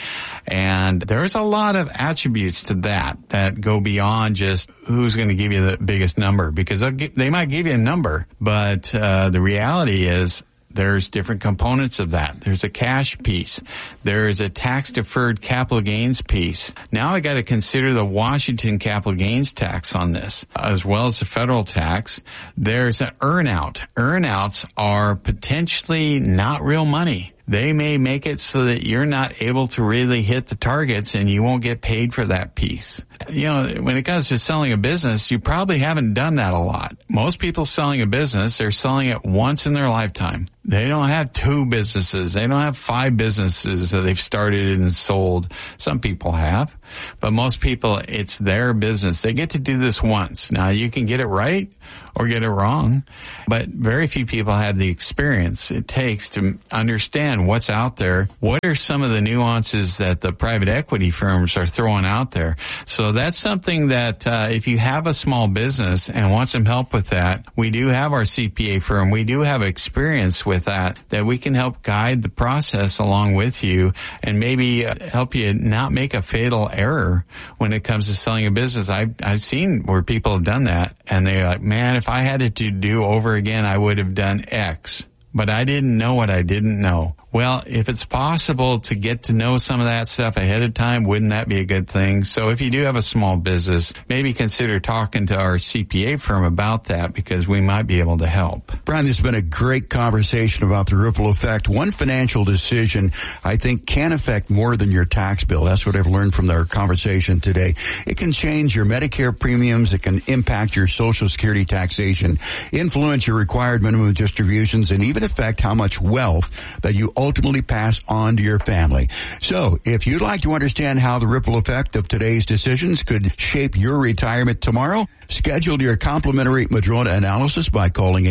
Speaker 1: And there's a lot of attributes to that go beyond just who's going to give you the biggest number, because they might give you a number, but the reality is there's different components of that. There's a cash piece. There's a tax-deferred capital gains piece. Now I got to consider the Washington capital gains tax on this, as well as the federal tax. There's an earn-out. Earn-outs are potentially not real money. They may make it so that you're not able to really hit the targets and you won't get paid for that piece. When it comes to selling a business, you probably haven't done that a lot. Most people selling a business, they're selling it once in their lifetime. They don't have 2 businesses. They don't have 5 businesses that they've started and sold. Some people have, but most people, it's their business. They get to do this once. Now, you can get it right or get it wrong, but very few people have the experience it takes to understand what's out there. What are some of the nuances that the private equity firms are throwing out there? So that's something that if you have a small business and want some help with that, we do have our CPA firm. We do have experience with that we can help guide the process along with you and maybe help you not make a fatal error when it comes to selling a business. I've seen where people have done that and they're like, man, if I had it to do over again, I would have done X. But I didn't know what I didn't know. Well, if it's possible to get to know some of that stuff ahead of time, wouldn't that be a good thing? So if you do have a small business, maybe consider talking to our CPA firm about that, because we might be able to help.
Speaker 2: Brian, this has been a great conversation about the ripple effect. One financial decision, I think, can affect more than your tax bill. That's what I've learned from our conversation today. It can change your Medicare premiums. It can impact your Social Security taxation, influence your required minimum distributions, and even affect how much wealth that you ultimately pass on to your family. So, if you'd like to understand how the ripple effect of today's decisions could shape your retirement tomorrow, schedule your complimentary Madrona analysis by calling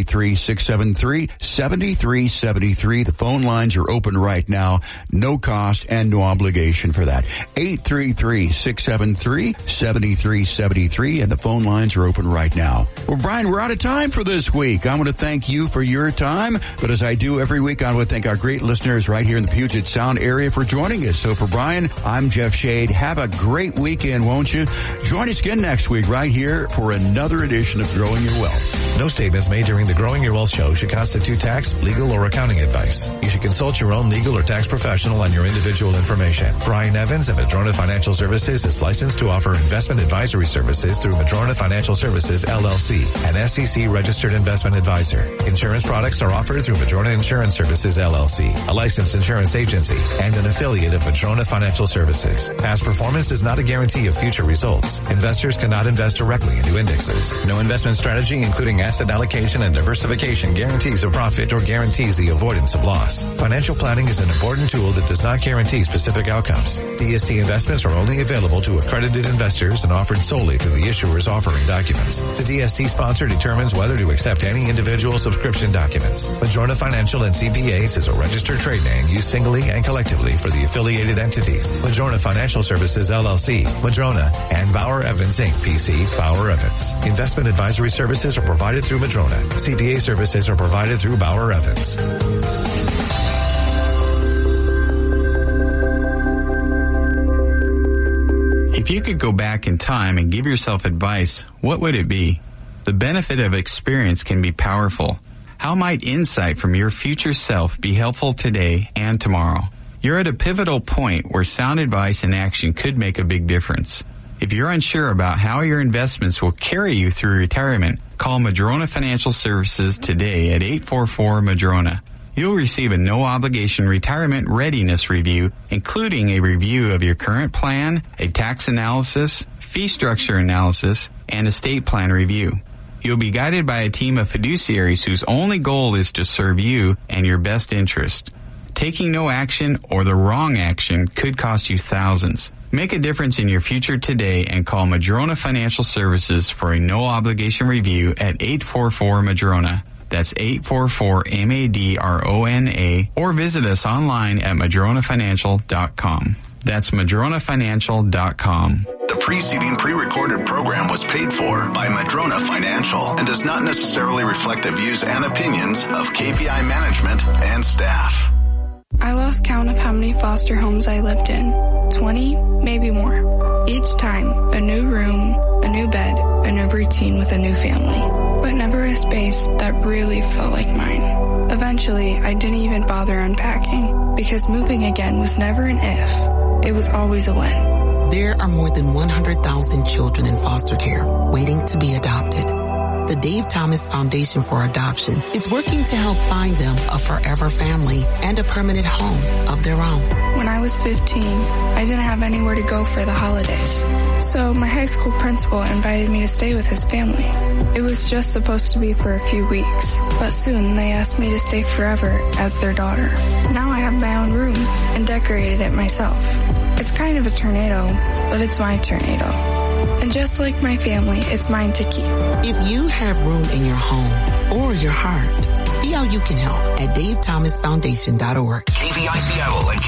Speaker 2: 833-673-7373. The phone lines are open right now. No cost and no obligation for that. 833-673-7373, and the phone lines are open right now. Well, Brian, we're out of time for this week. I want to thank you for your time, but as I do every week, I want to thank our great listeners right here in the Puget Sound area for joining us. So for Brian, I'm Jeff Shade. Have a great weekend, won't you? Join us again next week right here for another edition of Growing Your Wealth.
Speaker 3: No statements made during the Growing Your Wealth show should constitute tax, legal, or accounting advice. You should consult your own legal or tax professional on your individual information. Brian Evans of Madrona Financial Services is licensed to offer investment advisory services through Madrona Financial Services, LLC, an SEC-registered investment advisor. Insurance products are offered through Madrona Insurance Services, LLC, a licensed insurance agency, and an affiliate of Madrona Financial Services. Past performance is not a guarantee of future results. Investors cannot invest directly into indexes. No investment strategy, including asset allocation and diversification, guarantees a profit or guarantees the avoidance of loss. Financial planning is an important tool that does not guarantee specific outcomes. DST investments are only available to accredited investors and offered solely through the issuers offering documents. The DST sponsor determines whether to accept any individual subscription documents. Madrona Financial and CPAs is a registered trade name used singly and collectively for the affiliated entities. Madrona Financial Services, LLC, Madrona, and Bauer Evans, Inc., PC, Bauer Evans. Investment advisory services are provided through Madrona. CPA services are provided through Bauer Evans.
Speaker 1: If you could go back in time and give yourself advice, what would it be? The benefit of experience can be powerful. How might insight from your future self be helpful today and tomorrow? You're at a pivotal point where sound advice and action could make a big difference. If you're unsure about how your investments will carry you through retirement, call Madrona Financial Services today at 844-MADRONA. You'll receive a no-obligation retirement readiness review, including a review of your current plan, a tax analysis, fee structure analysis, and estate plan review. You'll be guided by a team of fiduciaries whose only goal is to serve you and your best interest. Taking no action or the wrong action could cost you thousands. Make a difference in your future today and call Madrona Financial Services for a no-obligation review at 844-MADRONA. That's 844-MADRONA, or visit us online at madronafinancial.com. That's madronafinancial.com.
Speaker 5: The preceding pre-recorded program was paid for by Madrona Financial and does not necessarily reflect the views and opinions of KPI management and staff.
Speaker 6: I lost count of how many foster homes I lived in. 20, maybe more. Each time, a new room, a new bed, a new routine with a new family. But never a space that really felt like mine. Eventually, I didn't even bother unpacking because moving again was never an if. It was always a when.
Speaker 7: There are more than 100,000 children in foster care waiting to be adopted. The Dave Thomas Foundation for Adoption is working to help find them a forever family and a permanent home of their own.
Speaker 6: When I was 15, I didn't have anywhere to go for the holidays. So my high school principal invited me to stay with his family. It was just supposed to be for a few weeks, but soon they asked me to stay forever as their daughter. Now I have my own room and decorated it myself. It's kind of a tornado, but it's my tornado. And just like my family, it's mine to keep.
Speaker 7: If you have room in your home or your heart, see how you can help at DaveThomasFoundation.org.
Speaker 5: KVI Seattle and